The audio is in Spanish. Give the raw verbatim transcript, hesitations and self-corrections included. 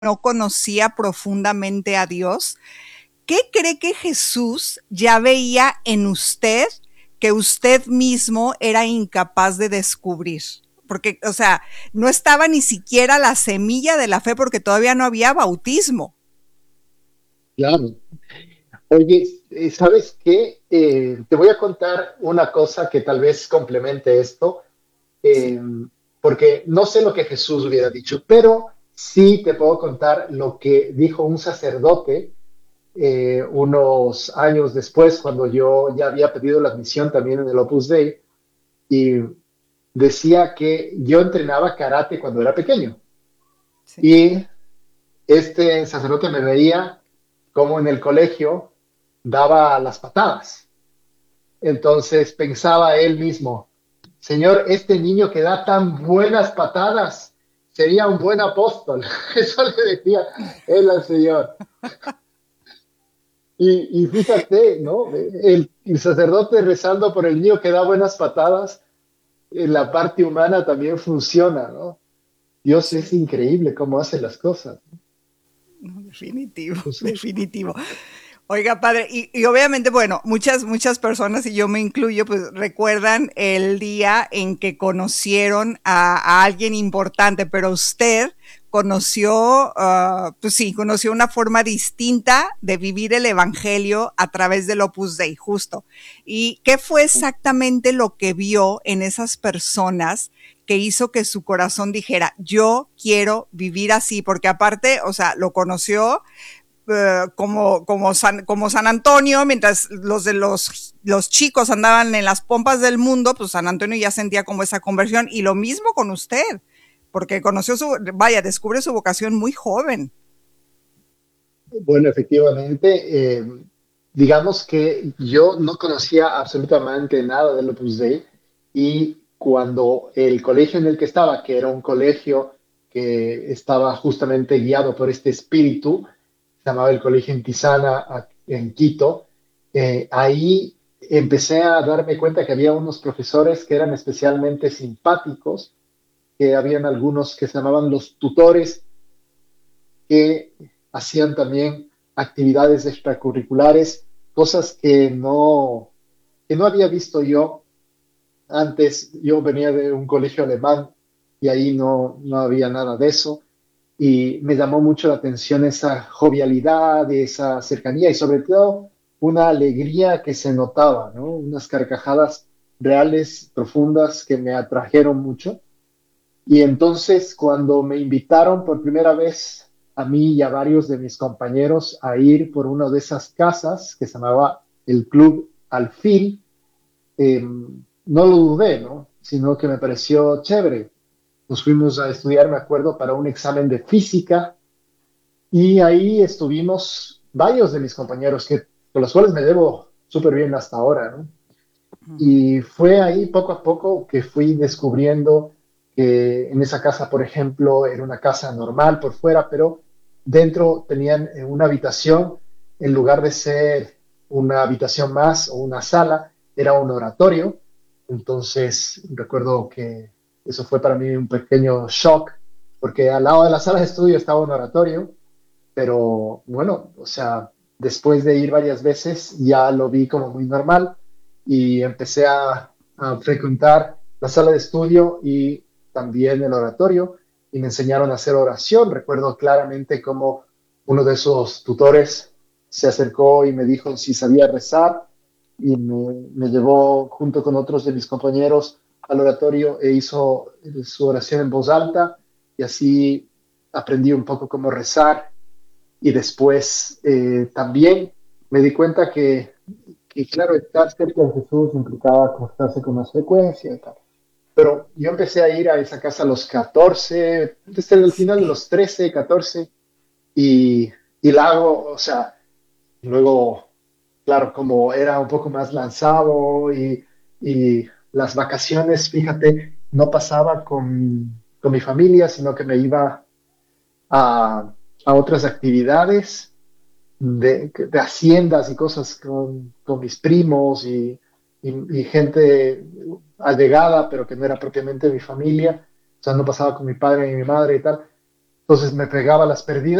no conocía profundamente a Dios, ¿qué cree que Jesús ya veía en usted que usted mismo era incapaz de descubrir? Porque, o sea, no estaba ni siquiera la semilla de la fe porque todavía no había bautismo. Claro. Oye, eh, ¿sabes qué? Eh, te voy a contar una cosa que tal vez complemente esto, Sí. eh, porque no sé lo que Jesús hubiera dicho, pero sí te puedo contar lo que dijo un sacerdote eh, unos años después, cuando yo ya había pedido la admisión también en el Opus Dei, y decía que yo entrenaba karate cuando era pequeño. Sí. Y este sacerdote me veía como en el colegio daba las patadas. Entonces pensaba él mismo, Señor, este niño que da tan buenas patadas sería un buen apóstol. Eso le decía él al Señor. Y, y fíjate, ¿no? El, el sacerdote rezando por el niño que da buenas patadas, en la parte humana también funciona, ¿no? Dios es Sí. increíble cómo hace las cosas. No, definitivo, Entonces, definitivo. Oiga, padre, y, y, obviamente, bueno, muchas, muchas personas, y yo me incluyo, pues recuerdan el día en que conocieron a, a alguien importante, pero usted conoció, uh, pues sí, conoció una forma distinta de vivir el evangelio a través del Opus Dei, justo. ¿Y qué fue exactamente lo que vio en esas personas que hizo que su corazón dijera, yo quiero vivir así? Porque aparte, o sea, lo conoció Uh, como, como, San, como San Antonio, mientras los de los, los chicos andaban en las pompas del mundo, pues San Antonio ya sentía como esa conversión, y lo mismo con usted, porque conoció su, vaya, descubre su vocación muy joven. bueno, efectivamente, eh, digamos que yo no conocía absolutamente nada del Opus Dei y cuando el colegio en el que estaba, que era un colegio que estaba justamente guiado por este espíritu, se llamaba el Colegio Intisana en Quito, eh, ahí empecé a darme cuenta que había unos profesores que eran especialmente simpáticos, que habían algunos que se llamaban los tutores, que hacían también actividades extracurriculares, cosas que no, que no había visto yo antes. Yo venía de un colegio alemán y ahí no, no había nada de eso. Y me llamó mucho la atención esa jovialidad, esa cercanía y sobre todo una alegría que se notaba, ¿no? Unas carcajadas reales, profundas, que me atrajeron mucho. Y entonces, cuando me invitaron por primera vez a mí y a varios de mis compañeros a ir por una de esas casas que se llamaba el Club Alfil, eh, no lo dudé, ¿no? Sino que me pareció chévere. Nos fuimos a estudiar, me acuerdo, para un examen de física y ahí estuvimos varios de mis compañeros que, con los cuales me llevo súper bien hasta ahora, ¿no? Uh -huh. Y fue ahí poco a poco que fui descubriendo que en esa casa, por ejemplo, era una casa normal por fuera, pero dentro tenían eh, una habitación, en lugar de ser una habitación más o una sala, era un oratorio. Entonces, recuerdo que eso fue para mí un pequeño shock, porque al lado de la sala de estudio estaba un oratorio, pero bueno, o sea, después de ir varias veces ya lo vi como muy normal y empecé a, a frecuentar la sala de estudio y también el oratorio y me enseñaron a hacer oración. Recuerdo claramente cómo uno de esos tutores se acercó y me dijo si sabía rezar y me, me llevó junto con otros de mis compañeros al oratorio e hizo su oración en voz alta y así aprendí un poco cómo rezar y después eh, también me di cuenta que, que, claro, estar cerca de Jesús implicaba acostarse con más frecuencia y tal. Pero yo empecé a ir a esa casa a los catorce, desde el final de Sí. los trece, catorce, y, y la hago, o sea, luego, claro, como era un poco más lanzado y, y las vacaciones, fíjate, no pasaba con, con mi familia, sino que me iba a, a otras actividades de, de haciendas y cosas con, con mis primos y, y, y gente allegada, pero que no era propiamente mi familia. O sea, no pasaba con mi padre y mi madre y tal. entonces me pegaba las perdidas.